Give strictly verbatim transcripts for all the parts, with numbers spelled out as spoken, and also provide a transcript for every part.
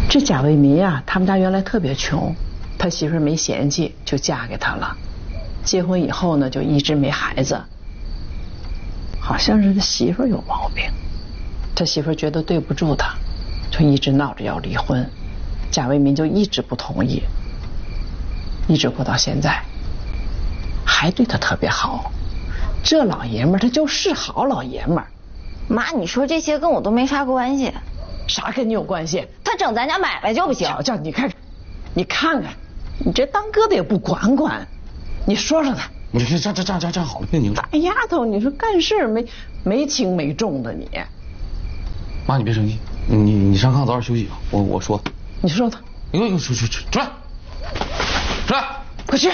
这贾为民啊，他们家原来特别穷，他媳妇没嫌弃，就嫁给他了。结婚以后呢，就一直没孩子。好像是他媳妇有毛病，他媳妇觉得对不住他，就一直闹着要离婚。贾为民就一直不同意，一直过到现在，还对他特别好。这老爷们儿他就是好老爷们儿。 妈，你说这些跟我都没啥关系。 啥跟你有关系？ 他整咱家买卖就不行。 瞧瞧，你看看，你看看，你这当哥的也不管管，你说说他。 你这这这这这这好了，别拧着。 大丫头，你说干事没没轻没重的你。 妈，你别生气，你你上炕早点休息吧。我我说， 你说他。 你给我出出出出来，出来， 快去。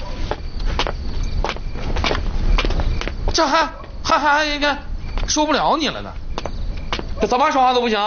这还还还还应该受不了你了呢，这怎么说话都不行。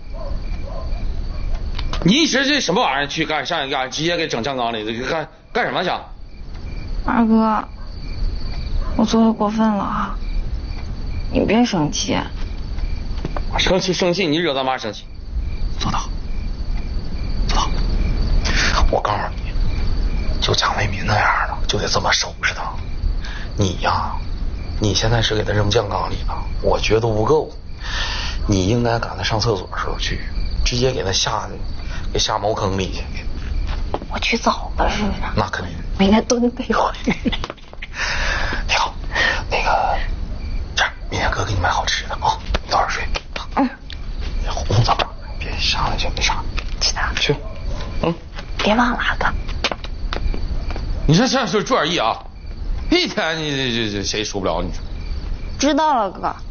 你一时这什么玩意儿去干上一干，直接给整酱缸里，干干什么去？ 二哥，我做的过分了啊，你别生气。 我生气生气，你惹咱妈生气。坐倒，坐倒。我告诉你，就贾为民那样的，就得这么收拾他。你呀，你现在是给他扔酱缸里了，我觉得不够。你应该赶他上厕所的时候去，直接给他下给下茅坑里去。 我去早了是不是？ 那肯定。 我应该蹲他一会儿。 挺好，那个，这样，明天哥给你买好吃的啊，你早点睡。 嗯。 红枣，别上来就没啥。 知道。 去。嗯。 别忘了阿哥。 你这这就注点意啊！一天你这这这谁受不了你？ 知道了哥。